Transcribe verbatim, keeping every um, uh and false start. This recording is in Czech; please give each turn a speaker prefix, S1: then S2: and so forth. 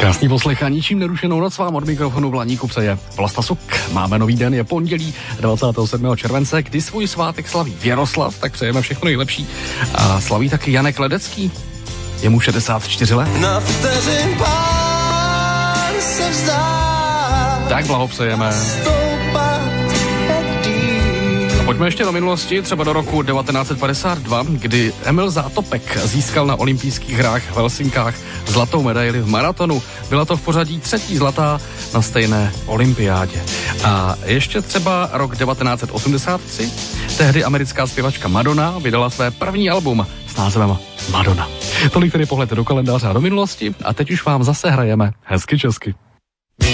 S1: Krásný poslech a ničím nerušenou noc vám od mikrofonu Blaníku přeje Vlasta Suk. Máme nový den, je pondělí dvacátého sedmého července, kdy svůj svátek slaví Věroslav, tak přejeme všechno nejlepší. A slaví taky Janek Ledecký, je mu šedesát čtyři let.
S2: Na vteřin pár se vzdá,
S1: tak blahopřejeme. Pojďme ještě do minulosti, třeba do roku devatenáct set padesát dva, kdy Emil Zátopek získal na olympijských hrách v Helsinkách zlatou medaili v maratonu. Byla to v pořadí třetí zlatá na stejné olympiádě. A ještě třeba rok devatenáct set osmdesát tři, tehdy americká zpěvačka Madonna vydala své první album s názvem Madonna. Tolik tedy pohled do kalendáře a do minulosti a teď už vám zase hrajeme hezky česky.